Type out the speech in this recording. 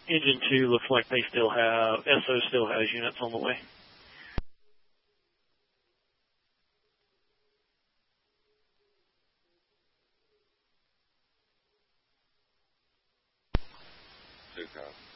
Engine 2 looks like they still have, SO still has units on the way. Two copies.